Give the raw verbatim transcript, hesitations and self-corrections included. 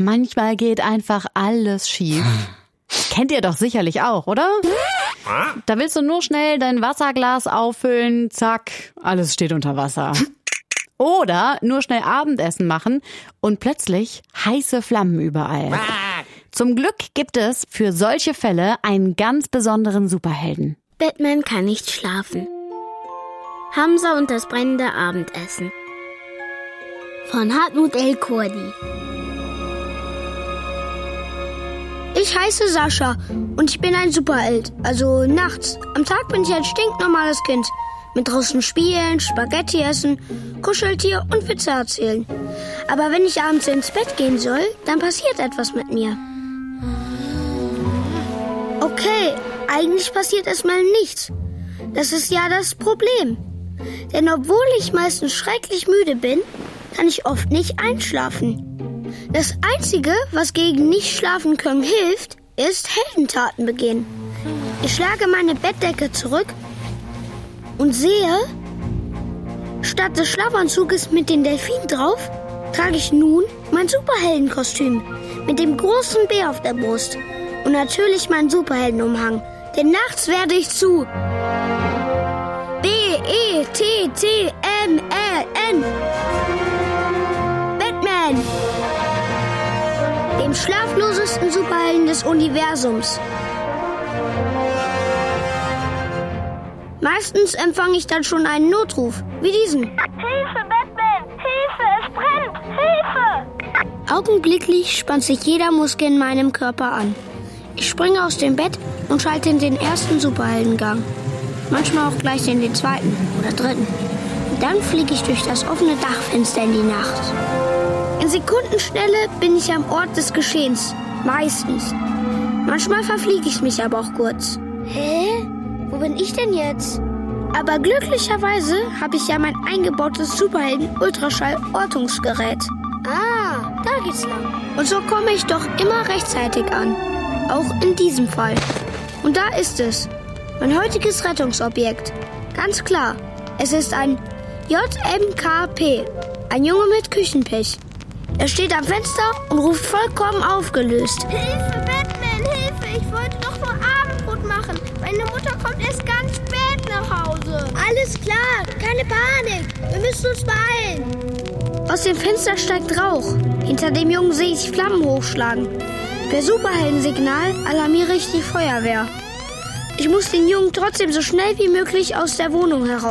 manchmal geht einfach alles schief. Kennt ihr doch sicherlich auch, oder? Da willst du nur schnell dein Wasserglas auffüllen, zack, alles steht unter Wasser. Oder nur schnell Abendessen machen und plötzlich heiße Flammen überall. Zum Glück gibt es für solche Fälle einen ganz besonderen Superhelden. Batman kann nicht schlafen. Hamza und das brennende Abendessen. Von Hartmut El-Kurdi. Ich heiße Sascha und ich bin ein Superheld, also nachts. Am Tag bin ich ein stinknormales Kind. Mit draußen spielen, Spaghetti essen, Kuscheltier und Witze erzählen. Aber wenn ich abends ins Bett gehen soll, dann passiert etwas mit mir. Okay, eigentlich passiert erstmal nichts. Das ist ja das Problem. Denn obwohl ich meistens schrecklich müde bin, kann ich oft nicht einschlafen. Das Einzige, was gegen Nicht-Schlafen können hilft, ist Heldentaten begehen. Ich schlage meine Bettdecke zurück und sehe, statt des Schlafanzuges mit den Delfinen drauf, trage ich nun mein Superheldenkostüm mit dem großen Bär auf der Brust und natürlich meinen Superheldenumhang. Denn nachts werde ich zu B E T T M A N Batman, dem schlaflosesten Superhelden des Universums. Meistens empfange ich dann schon einen Notruf, wie diesen. Hilfe, Batman! Hilfe, es brennt! Hilfe! Augenblicklich spannt sich jeder Muskel in meinem Körper an. Ich springe aus dem Bett und schalte in den ersten Superheldengang. Manchmal auch gleich in den zweiten oder dritten. Und dann fliege ich durch das offene Dachfenster in die Nacht. In Sekundenschnelle bin ich am Ort des Geschehens. Meistens. Manchmal verfliege ich mich aber auch kurz. Hä? Wo bin ich denn jetzt? Aber glücklicherweise habe ich ja mein eingebautes Superhelden-Ultraschall-Ortungsgerät. Ah, da geht's lang. Und so komme ich doch immer rechtzeitig an. Auch in diesem Fall. Und da ist es. Mein heutiges Rettungsobjekt. Ganz klar. Es ist ein J M K P. Ein Junge mit Küchenpech. Er steht am Fenster und ruft vollkommen aufgelöst. Hilfe, Batman, Hilfe! Ich wollte doch nur Abendbrot machen. Meine Mutter kommt erst ganz spät nach Hause. Alles klar, keine Panik. Wir müssen uns beeilen. Aus dem Fenster steigt Rauch. Hinter dem Jungen sehe ich Flammen hochschlagen. Per Superheldensignal alarmiere ich die Feuerwehr. Ich muss den Jungen trotzdem so schnell wie möglich aus der Wohnung heraus.